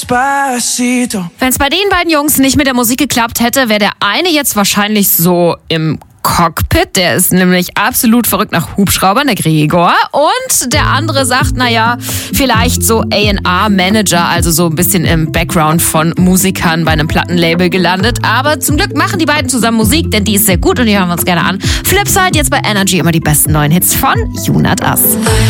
Wenn es bei den beiden Jungs nicht mit der Musik geklappt hätte, wäre der eine jetzt wahrscheinlich so im Cockpit. Der ist nämlich absolut verrückt nach Hubschraubern, der Gregor. Und der andere sagt, naja, vielleicht so A&R-Manager, also so ein bisschen im Background von Musikern bei einem Plattenlabel gelandet. Aber zum Glück machen die beiden zusammen Musik, denn die ist sehr gut und die hören wir uns gerne an. Flipside jetzt bei Energy, immer die besten neuen Hits von You Not Us.